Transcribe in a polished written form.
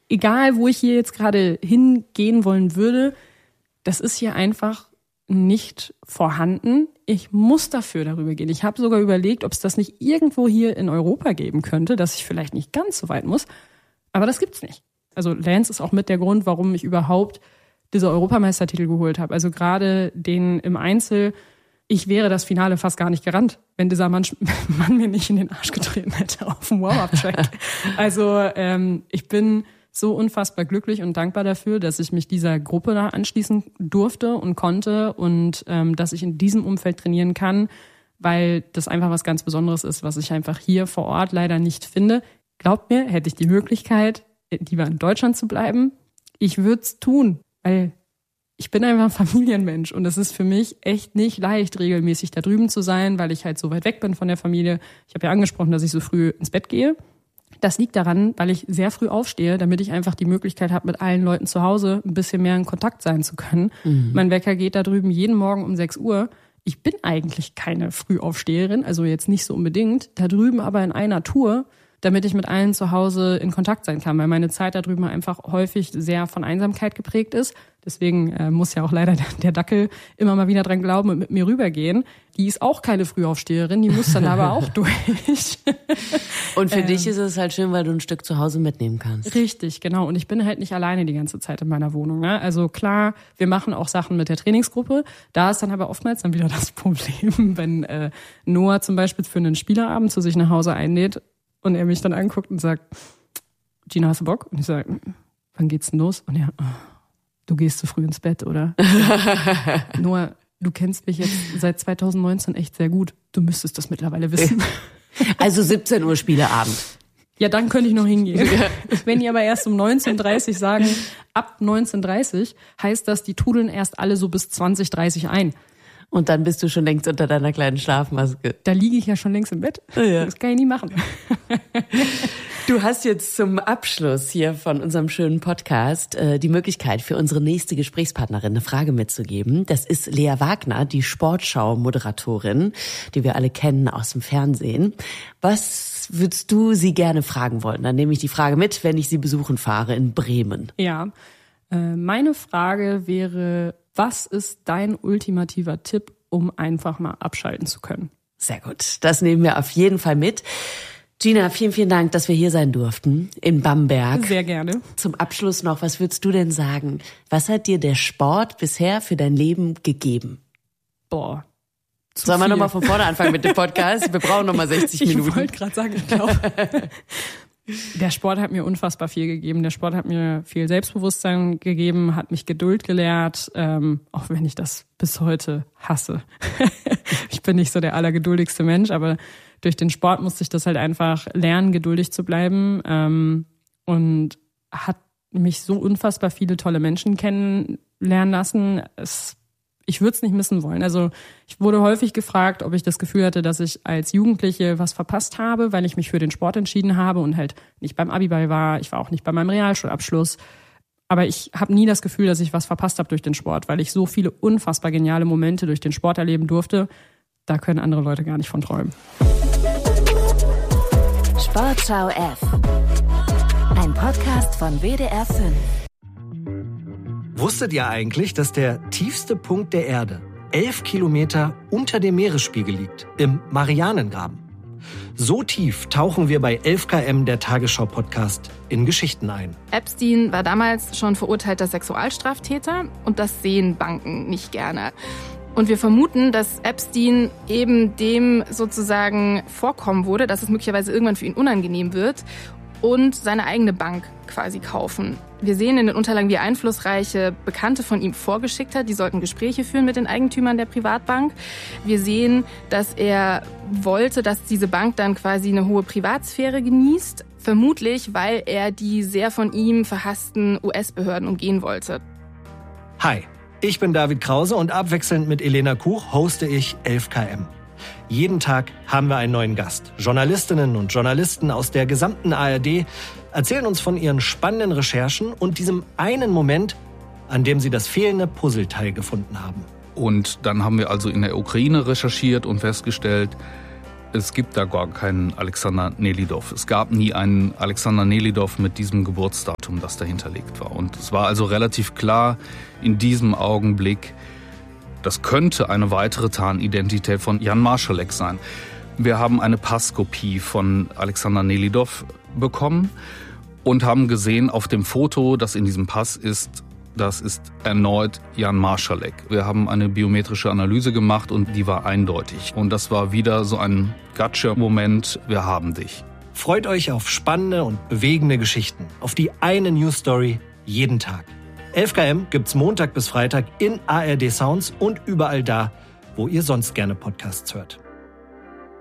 egal wo ich hier jetzt gerade hingehen wollen würde, das ist hier einfach nicht vorhanden. Ich muss dafür darüber gehen. Ich habe sogar überlegt, ob es das nicht irgendwo hier in Europa geben könnte, dass ich vielleicht nicht ganz so weit muss. Aber das gibt's nicht. Also Lance ist auch mit der Grund, warum ich überhaupt diese Europameistertitel geholt habe. Also gerade den im Einzel, ich wäre das Finale fast gar nicht gerannt, wenn dieser Mann mir nicht in den Arsch getreten hätte auf dem Warm-Up-Track. Also ich bin so unfassbar glücklich und dankbar dafür, dass ich mich dieser Gruppe da anschließen durfte und konnte und dass ich in diesem Umfeld trainieren kann, weil das einfach was ganz Besonderes ist, was ich einfach hier vor Ort leider nicht finde. Glaubt mir, hätte ich die Möglichkeit, lieber in Deutschland zu bleiben, ich würde es tun, weil ich bin einfach ein Familienmensch und es ist für mich echt nicht leicht, regelmäßig da drüben zu sein, weil ich halt so weit weg bin von der Familie. Ich habe ja angesprochen, dass ich so früh ins Bett gehe. Das liegt daran, weil ich sehr früh aufstehe, damit ich einfach die Möglichkeit habe, mit allen Leuten zu Hause ein bisschen mehr in Kontakt sein zu können. Mein Wecker geht da drüben jeden Morgen um 6 Uhr. Ich bin eigentlich keine Frühaufsteherin, also jetzt nicht so unbedingt. Da drüben aber in einer Tour, damit ich mit allen zu Hause in Kontakt sein kann, weil meine Zeit da drüben einfach häufig sehr von Einsamkeit geprägt ist. Deswegen muss ja auch leider der Dackel immer mal wieder dran glauben und mit mir rübergehen. Die ist auch keine Frühaufsteherin, die muss dann aber auch durch. Und für dich ist es halt schön, weil du ein Stück zu Hause mitnehmen kannst. Richtig, genau. Und ich bin halt nicht alleine die ganze Zeit in meiner Wohnung. Ne? Also klar, wir machen auch Sachen mit der Trainingsgruppe. Da ist dann aber oftmals dann wieder das Problem, wenn Noah zum Beispiel für einen Spielerabend zu sich nach Hause einlädt und er mich dann anguckt und sagt, Gina, hast du Bock? Und ich sage, wann geht's denn los? Und er, du gehst zu früh ins Bett, oder? Noah, du kennst mich jetzt seit 2019 echt sehr gut. Du müsstest das mittlerweile wissen. Also 17 Uhr Spieleabend. Ja, dann könnte ich noch hingehen. Wenn die aber erst um 19:30 sagen, ab 19:30, heißt das, die trudeln erst alle so bis 20:30 ein. Und dann bist du schon längst unter deiner kleinen Schlafmaske. Da liege ich ja schon längst im Bett. Ja. Das kann ich nie machen. Du hast jetzt zum Abschluss hier von unserem schönen Podcast die Möglichkeit für unsere nächste Gesprächspartnerin eine Frage mitzugeben. Das ist Lea Wagner, die Sportschau-Moderatorin, die wir alle kennen aus dem Fernsehen. Was würdest du sie gerne fragen wollen? Dann nehme ich die Frage mit, wenn ich sie besuchen fahre in Bremen. Ja, meine Frage wäre, was ist dein ultimativer Tipp, um einfach mal abschalten zu können? Sehr gut, das nehmen wir auf jeden Fall mit. Gina, vielen, vielen Dank, dass wir hier sein durften in Bamberg. Sehr gerne. Zum Abschluss noch, was würdest du denn sagen? Was hat dir der Sport bisher für dein Leben gegeben? Boah. Sollen wir nochmal von vorne anfangen mit dem Podcast? Wir brauchen nochmal 60 Minuten. Ich wollte gerade sagen, ich glaube, der Sport hat mir unfassbar viel gegeben. Der Sport hat mir viel Selbstbewusstsein gegeben, hat mich Geduld gelehrt, auch wenn ich das bis heute hasse. Ich bin nicht so der allergeduldigste Mensch, aber durch den Sport musste ich das halt einfach lernen, geduldig zu bleiben, und hat mich so unfassbar viele tolle Menschen kennenlernen lassen. Ich würde es nicht missen wollen. Also ich wurde häufig gefragt, ob ich das Gefühl hatte, dass ich als Jugendliche was verpasst habe, weil ich mich für den Sport entschieden habe und halt nicht beim Abiball war. Ich war auch nicht bei meinem Realschulabschluss. Aber ich habe nie das Gefühl, dass ich was verpasst habe durch den Sport, weil ich so viele unfassbar geniale Momente durch den Sport erleben durfte. Da können andere Leute gar nicht von träumen. Sportschau F. Ein Podcast von WDR 5. Wusstet ihr eigentlich, dass der tiefste Punkt der Erde 11 Kilometer unter dem Meeresspiegel liegt, im Marianengraben? So tief tauchen wir bei 11 km, der Tagesschau-Podcast, in Geschichten ein. Epstein war damals schon verurteilter Sexualstraftäter und das sehen Banken nicht gerne. Und wir vermuten, dass Epstein eben dem sozusagen vorkommen wurde, dass es möglicherweise irgendwann für ihn unangenehm wird und seine eigene Bank quasi kaufen. Wir sehen in den Unterlagen, wie einflussreiche Bekannte von ihm vorgeschickt hat. Die sollten Gespräche führen mit den Eigentümern der Privatbank. Wir sehen, dass er wollte, dass diese Bank dann quasi eine hohe Privatsphäre genießt. Vermutlich, weil er die sehr von ihm verhassten US-Behörden umgehen wollte. Hi, ich bin David Krause und abwechselnd mit Elena Kuch hoste ich 11 km. Jeden Tag haben wir einen neuen Gast. Journalistinnen und Journalisten aus der gesamten ARD erzählen uns von ihren spannenden Recherchen und diesem einen Moment, an dem sie das fehlende Puzzleteil gefunden haben. Und dann haben wir also in der Ukraine recherchiert und festgestellt, Es gibt da gar keinen Alexander Nelidov. Es gab nie einen Alexander Nelidov mit diesem Geburtsdatum, das dahinterlegt war. Und es war also relativ klar in diesem Augenblick, das könnte eine weitere Tarnidentität von Jan Marschalek sein. Wir haben eine Passkopie von Alexander Nelidov bekommen und haben gesehen, auf dem Foto, das in diesem Pass ist, das ist erneut Jan Marschalek. Wir haben eine biometrische Analyse gemacht und die war eindeutig. Und das war wieder so ein Gotcha-Moment, wir haben dich. Freut euch auf spannende und bewegende Geschichten, auf die eine News-Story jeden Tag. 11KM gibt's Montag bis Freitag in ARD Sounds und überall da, wo ihr sonst gerne Podcasts hört.